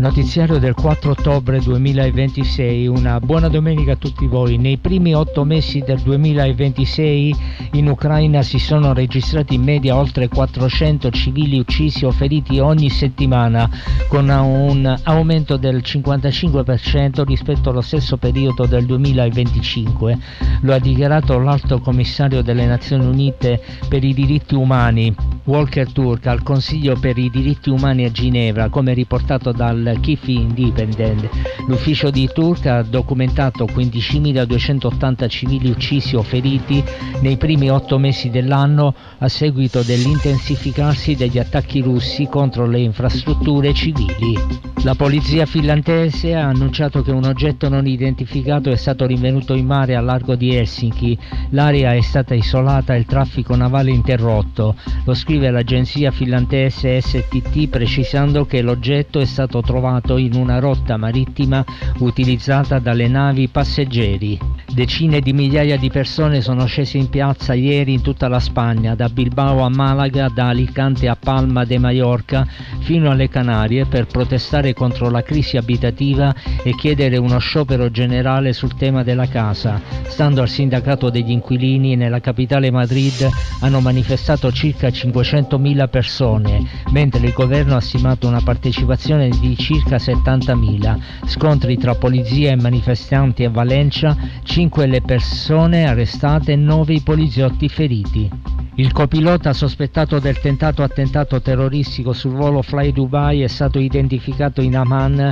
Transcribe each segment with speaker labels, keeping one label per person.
Speaker 1: Notiziario del 4 ottobre 2026, una buona domenica a tutti voi. Nei primi 8 mesi del 2026 in Ucraina si sono registrati in media oltre 400 civili uccisi o feriti ogni settimana, con un aumento del 55% rispetto allo stesso periodo del 2025. Lo ha dichiarato l'Alto Commissario delle Nazioni Unite per i diritti umani, Volker Turk, al Consiglio per i diritti umani a Ginevra, come riportato dal Kyiv Independent. L'ufficio di Turk ha documentato 15.280 civili uccisi o feriti nei primi 8 mesi dell'anno a seguito dell'intensificarsi degli attacchi russi contro le infrastrutture civili. La polizia finlandese ha annunciato che un oggetto non identificato è stato rinvenuto in mare al largo di Helsinki. L'area è stata isolata e il traffico navale interrotto. Lo scrive l'agenzia finlandese STT, precisando che l'oggetto è stato trovato in una rotta marittima utilizzata dalle navi passeggeri. Decine di migliaia di persone sono scese in piazza ieri in tutta la Spagna, da Bilbao a Malaga, da Alicante a Palma de Mallorca fino alle Canarie, per protestare contro la crisi abitativa e chiedere uno sciopero generale sul tema della casa. Stando al sindacato degli inquilini, nella capitale Madrid hanno manifestato circa 500.000 persone, mentre il governo ha stimato una partecipazione di circa 70.000. Scontri tra polizia e manifestanti a Valencia, 5 le persone arrestate e 9 i poliziotti feriti. Il copilota sospettato del tentato attentato terroristico sul volo Fly Dubai è stato identificato in Amman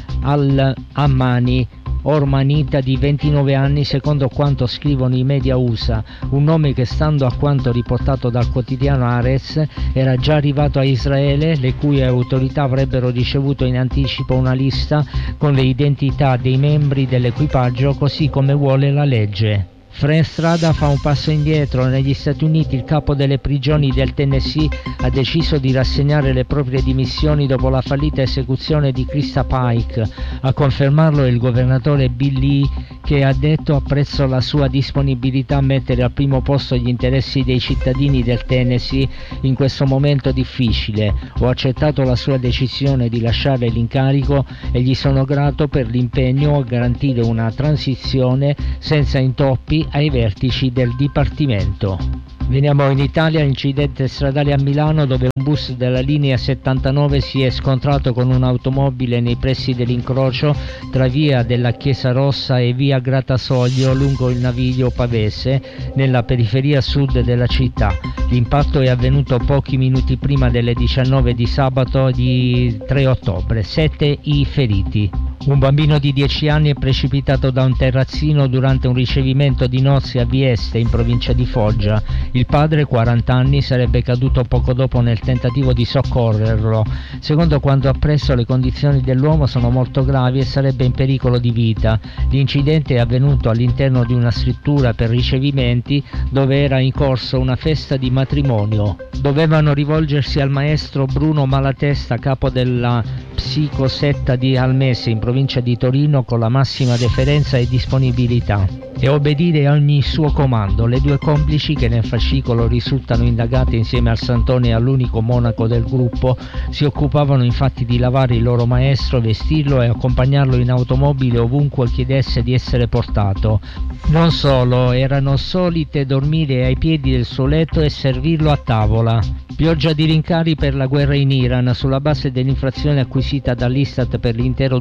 Speaker 1: al-Ammani, ormanita di 29 anni, secondo quanto scrivono i media USA, un nome che, stando a quanto riportato dal quotidiano Haaretz, era già arrivato a Israele, le cui autorità avrebbero ricevuto in anticipo una lista con le identità dei membri dell'equipaggio, così come vuole la legge. Frank Strada fa un passo indietro. Negli Stati Uniti il capo delle prigioni del Tennessee ha deciso di rassegnare le proprie dimissioni dopo la fallita esecuzione di Krista Pike. A confermarlo è il governatore Bill Lee, che ha detto: apprezzo la sua disponibilità a mettere al primo posto gli interessi dei cittadini del Tennessee in questo momento difficile. Ho accettato la sua decisione di lasciare l'incarico e gli sono grato per l'impegno a garantire una transizione senza intoppi ai vertici del Dipartimento. Veniamo in Italia. Incidente stradale a Milano, dove un bus della linea 79 si è scontrato con un'automobile nei pressi dell'incrocio tra via della Chiesa Rossa e via Grattasoglio lungo il Naviglio Pavese, nella periferia sud della città. L'impatto è avvenuto pochi minuti prima delle 19 di sabato di 3 ottobre. 7 i feriti. Un bambino di 10 anni è precipitato da un terrazzino durante un ricevimento di nozze a Vieste, in provincia di Foggia. Il padre, 40 anni, sarebbe caduto poco dopo nel tentativo di soccorrerlo. Secondo quanto appresso, le condizioni dell'uomo sono molto gravi e sarebbe in pericolo di vita. L'incidente è avvenuto all'interno di una struttura per ricevimenti dove era in corso una festa di matrimonio. Dovevano rivolgersi al maestro Bruno Malatesta, capo della psicosetta di Almese, in provincia di Torino, con la massima deferenza e disponibilità, e obbedire a ogni suo comando. Le due complici, che nel fascicolo risultano indagate insieme al Santone e all'unico monaco del gruppo, si occupavano infatti di lavare il loro maestro, vestirlo e accompagnarlo in automobile ovunque chiedesse di essere portato. Non solo, erano solite dormire ai piedi del suo letto e servirlo a tavola. Pioggia di rincari per la guerra in Iran. Sulla base dell'inflazione acquisita dall'Istat per l'intero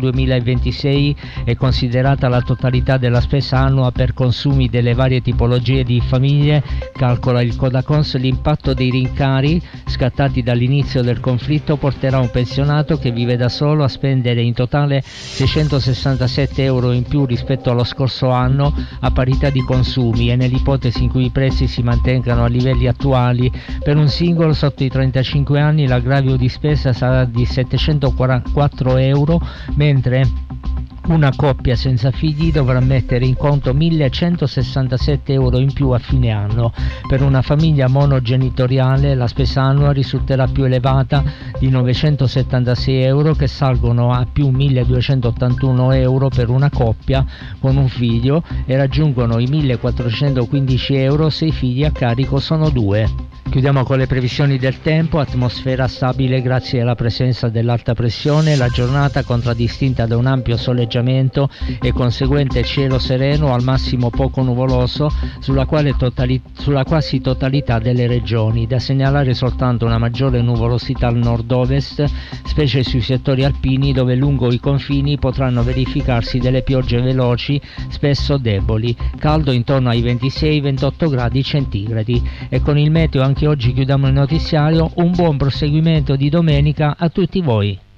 Speaker 1: 2026 è considerata la totalità della spesa annua per consumi delle varie tipologie di famiglie, calcola il Codacons. L'impatto dei rincari scattati dall'inizio del conflitto porterà un pensionato che vive da solo a spendere in totale 667 euro in più rispetto allo scorso anno, a parità di consumi, e nell'ipotesi in cui i prezzi si mantengano a livelli attuali, per un singolo sotto i 35 anni l'aggravio di spesa sarà di 744 euro, mentre una coppia senza figli dovrà mettere in conto 1167 euro in più a fine anno. Per una famiglia monogenitoriale la spesa annua risulterà più elevata di 976 euro, che salgono a più 1281 euro per una coppia con un figlio e raggiungono i 1415 euro se i figli a carico sono 2. Chiudiamo con le previsioni del tempo: atmosfera stabile grazie alla presenza dell'alta pressione, la giornata contraddistinta da un ampio soleggiamento e conseguente cielo sereno, al massimo poco nuvoloso sulla quasi totalità delle regioni. Da segnalare soltanto una maggiore nuvolosità al nord-ovest, specie sui settori alpini, dove lungo i confini potranno verificarsi delle piogge veloci, spesso deboli. Caldo intorno ai 26-28 gradi centigradi. E con il meteo anche oggi chiudiamo il notiziario. Un buon proseguimento di domenica a tutti voi.